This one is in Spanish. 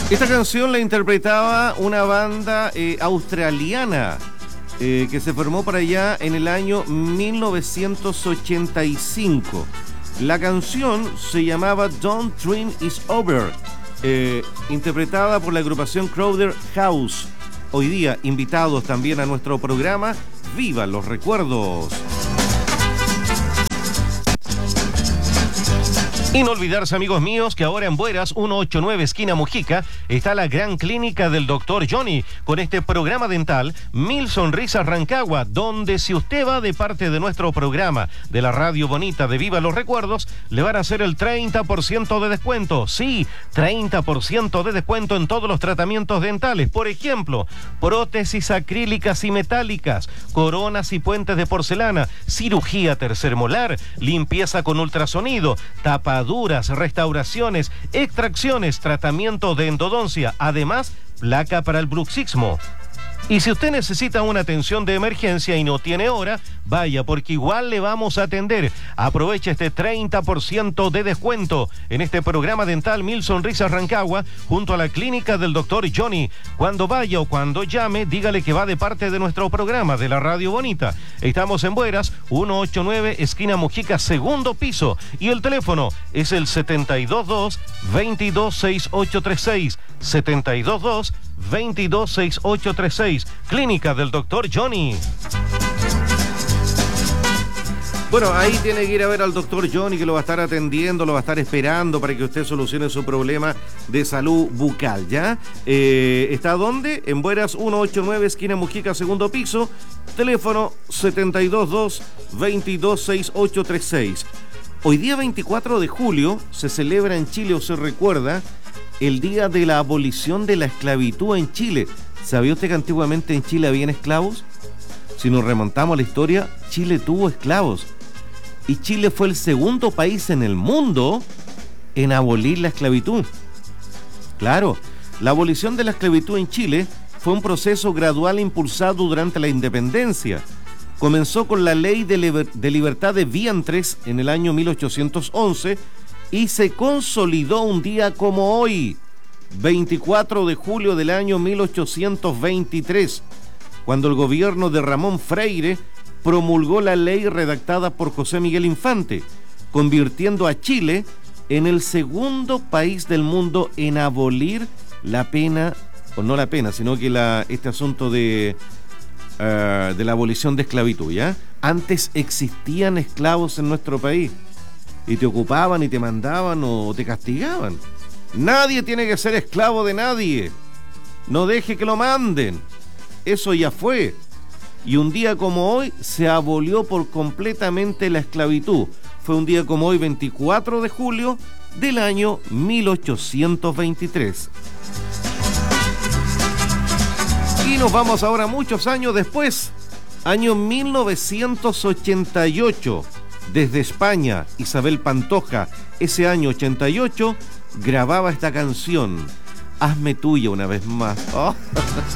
Esta canción la interpretaba una banda australiana que se formó por allá en el año 1985. La canción se llamaba Don't Dream Is Over, interpretada por la agrupación Crowded House. Hoy día invitados también a nuestro programa Viva los Recuerdos. Y no olvidarse, amigos míos, que ahora en Bueras 189 esquina Mujica está la gran clínica del Dr. Johnny con este programa dental 1000 Sonrisas Rancagua, donde si usted va de parte de nuestro programa de la Radio Bonita de Viva los Recuerdos, le van a hacer el 30% de descuento. Sí, 30% de descuento en todos los tratamientos dentales. Por ejemplo, prótesis acrílicas y metálicas, coronas y puentes de porcelana, cirugía tercer molar, limpieza con ultrasonido, tapaduras, restauraciones, extracciones, tratamiento de endodoncia, además, placa para el bruxismo. Y si usted necesita una atención de emergencia y no tiene hora, vaya, porque igual le vamos a atender. Aproveche este 30% de descuento en este programa dental 1000 Sonrisas Rancagua junto a la clínica del Dr. Johnny. Cuando vaya o cuando llame, dígale que va de parte de nuestro programa de la Radio Bonita. Estamos en Bueras, 189 esquina Mujica, segundo piso. Y el teléfono es el 722-226836. 722-226836. Clínica del Dr. Johnny. Bueno, ahí tiene que ir a ver al Dr. Johnny, que lo va a estar atendiendo, lo va a estar esperando para que usted solucione su problema de salud bucal, ¿ya? ¿Está dónde? En Bueras 189, esquina Mujica, segundo piso. Teléfono 722-226836. Hoy día 24 de julio se celebra en Chile, o se recuerda, el día de la abolición de la esclavitud en Chile. ¿Sabía usted que antiguamente en Chile habían esclavos? Si nos remontamos a la historia, Chile tuvo esclavos. Y Chile fue el segundo país en el mundo en abolir la esclavitud. Claro, la abolición de la esclavitud en Chile fue un proceso gradual impulsado durante la independencia. Comenzó con la Ley de Libertad de Vientres en el año 1811 y se consolidó un día como hoy, 24 de julio del año 1823, cuando el gobierno de Ramón Freire promulgó la ley redactada por José Miguel Infante, convirtiendo a Chile en el segundo país del mundo en abolir la pena, o no la pena, sino que este asunto de la abolición de esclavitud, ¿ya? Antes existían esclavos en nuestro país y te ocupaban y te mandaban o te castigaban. Nadie tiene que ser esclavo de nadie. No deje que lo manden. Eso ya fue. Y un día como hoy se abolió por completamente la esclavitud. Fue un día como hoy, 24 de julio del año 1823. Y nos vamos ahora muchos años después, año 1988. Desde España, Isabel Pantoja, ese año 88, grababa esta canción, Hazme tuya una vez más. Oh.